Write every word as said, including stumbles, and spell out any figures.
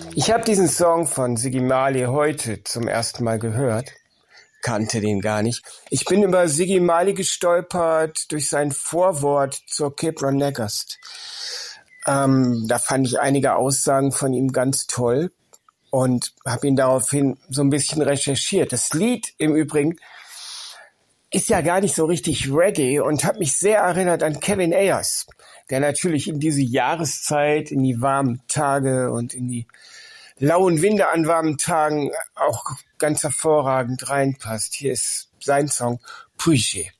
Ich habe diesen Song von Ziggy Marley heute zum ersten Mal gehört, kannte den gar nicht. Ich bin über Ziggy Marley gestolpert durch sein Vorwort zur Cape Ron Negast. Ähm, da fand ich einige Aussagen von ihm ganz toll und habe ihn daraufhin so ein bisschen recherchiert. Das Lied im Übrigen ist ja gar nicht so richtig Reggae und hat mich sehr erinnert an Kevin Ayers, der natürlich in diese Jahreszeit, in die warmen Tage und in die lauen Winde an warmen Tagen auch ganz hervorragend reinpasst. Hier ist sein Song Puige.